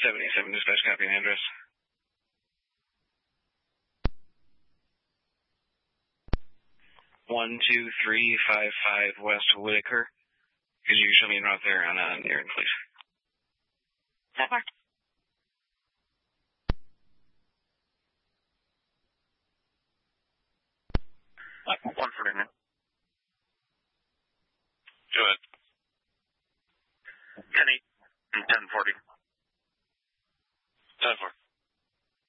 77 dispatch, copy and address. 12355 West Whitaker. Could you show me en route there on Aaron, please? That marked. One for now. Go ahead.